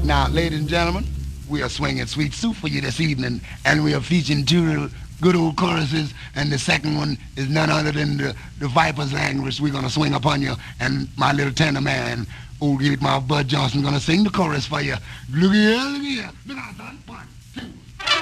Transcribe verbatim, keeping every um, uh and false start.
Now, ladies and gentlemen, we are swinging Sweet Soup for you this evening, and we are featuring two good old choruses, and the second one is none other than the, the Viper's Language. We're going to swing upon you, and my little tenor man, old Gate Mouth Bud Johnson, going to sing the chorus for you. Look here, look here. Look out, son. One.